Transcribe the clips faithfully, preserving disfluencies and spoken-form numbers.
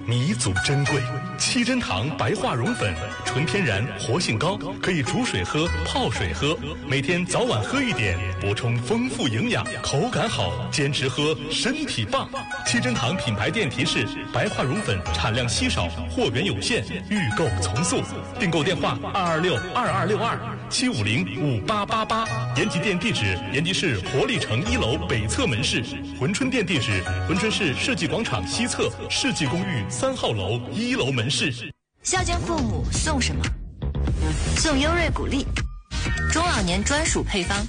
弥足珍贵。七珍堂白化绒粉，纯天然，活性高，可以煮水喝、泡水喝，每天早晚喝一点，补充丰富营养，口感好，坚持喝身体棒。七珍堂品牌店提示：白化绒粉产量稀少，货源有限，预购从速。订购电话：二二六二二六二七五零五八八八。延吉店地址：延吉市活力城一楼北侧门市。珲春店地址：珲春市世纪广场西侧世纪公寓三号楼一楼门市。 孝敬父母送什么？送优瑞谷粒，中老年专属配方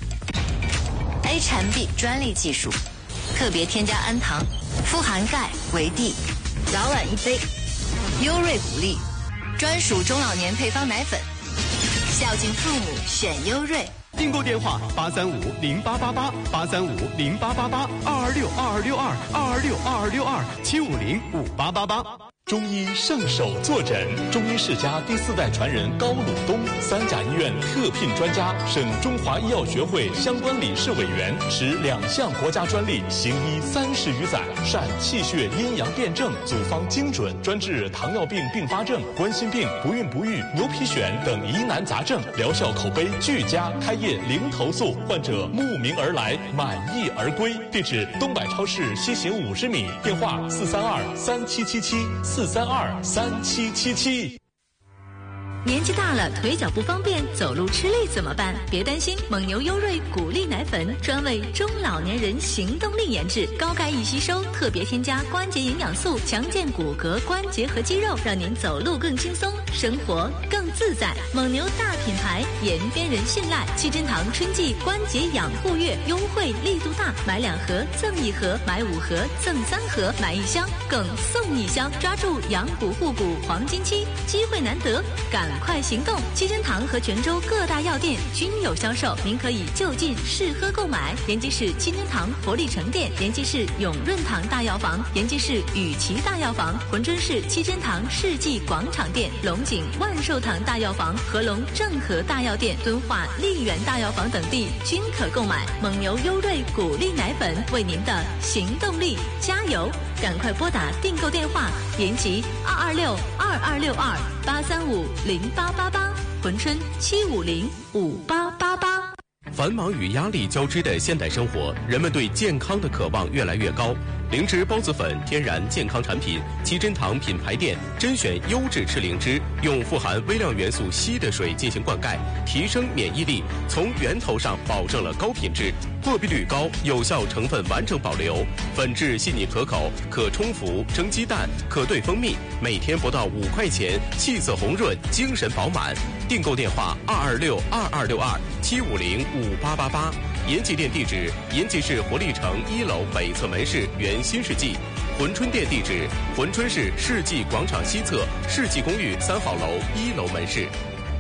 ，A 产 B 专利技术，特别添加氨糖，富含钙、维 D， 早晚一杯。优瑞谷粒，专属中老年配方奶粉，孝敬父母选优瑞。 订购电话：八三五零八八八八三五零八八八二二六二二六二二二六二二六二七五零五八八八。 中医圣手坐诊，中医世家第四代传人高鲁东，三甲医院特聘专家，省中华医药学会相关理事委员，持两项国家专利，行医三十余载，善气血阴阳辩证，组方精准，专治糖尿病并发症、冠心病、不孕不育、牛皮癣等疑难杂症，疗效口碑俱佳，开业零投诉，患者慕名而来，满意而归。地址：东百超市西行五十米，电话：四三二三七七七。四三二三七七七。 年纪大了，腿脚不方便，走路吃力怎么办？别担心，蒙牛优瑞谷粒奶粉专为中老年人行动力研制，高钙易吸收，特别添加关节营养素，强健骨骼、关节和肌肉，让您走路更轻松，生活更自在。蒙牛大品牌，延边人信赖。七珍堂春季关节养护月优惠力度大，买两盒赠一盒，买五盒赠三盒，买一箱更送一箱，抓住养骨护骨黄金期，机会难得，赶快行动！七珍堂和泉州各大药店均有销售，您可以就近试喝购买。延吉市七珍堂活力城店、延吉市永润堂大药房、延吉市雨琦大药房、珲春市七珍堂世纪广场店、龙井万寿堂大药房、合龙正和大药店、敦化丽园大药房等地均可购买。蒙牛优瑞谷粒奶粉，为您的行动力加油！赶快拨打订购电话：延吉二二六二二六二八三五零八八八，珲春七五零五八八八。 繁忙与压力交织的现代生活，人们对健康的渴望越来越高。灵芝孢子粉天然健康产品，七珍堂品牌店甄选优质赤灵芝，用富含微量元素硒的水进行灌溉，提升免疫力，从源头上保证了高品质，过滤率高，有效成分完整保留，粉质细腻可口，可冲服蒸鸡蛋，可兑蜂蜜，每天不到五块钱，气色红润，精神饱满。订购电话：二二六二二六二七五零五八八八。延吉店地址：延吉市活力城一楼北侧门市原新世纪。珲春店地址：珲春市世纪广场西侧世纪公寓三号楼一楼门市。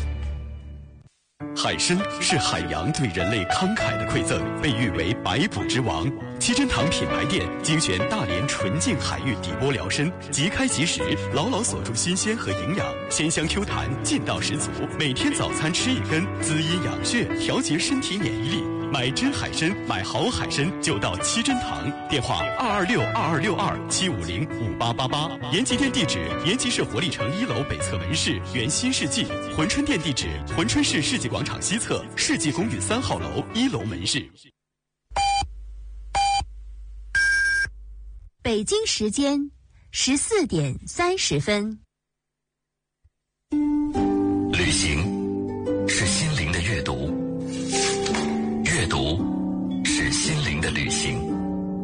海参是海洋对人类慷慨的馈赠，被誉为百补之王。七珍堂品牌店精选大连纯净海域底波疗参，即开即食，牢牢锁住新鲜和营养，鲜香 Q 弹，劲道十足。每天早餐吃一根，滋阴养血，调节身体免疫力。买真海参，买好海参就到七珍堂。电话：二二六二二六二七五零五八八八。延吉店地址：延吉市活力城一楼北侧门市原新世纪。珲春店地址：珲春市世纪广场西侧世纪公寓三号楼一楼门市。 北京时间十四点三十分。 旅行是心灵的阅读，阅读是心灵的旅行。